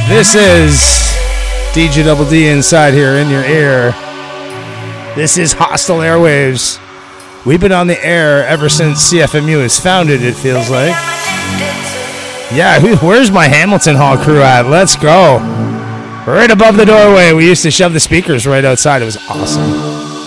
This is DJ Double D inside here in your ear. This is Hostile Airwaves. We've been on the air ever since CFMU was founded, it feels like. Yeah, where's my Hamilton Hall crew at? Let's go. Right above the doorway. We used to shove the speakers right outside. It was awesome.